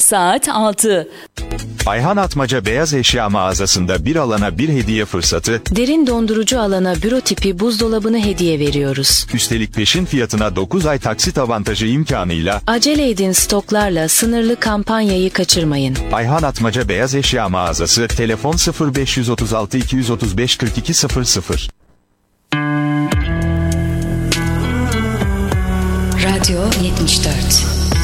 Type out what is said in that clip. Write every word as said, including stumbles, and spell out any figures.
Saat altı. Ayhan Atmaca Beyaz Eşya mağazasında bir alana bir hediye fırsatı. Derin dondurucu alana büro tipi buzdolabını hediye veriyoruz. Üstelik peşin fiyatına dokuz ay taksit avantajı imkanıyla. Acele edin, stoklarla sınırlı kampanyayı kaçırmayın. Ayhan Atmaca Beyaz Eşya mağazası, telefon sıfır beş üç altı iki üç beş kırk iki sıfır sıfır. Radyo yetmiş dört.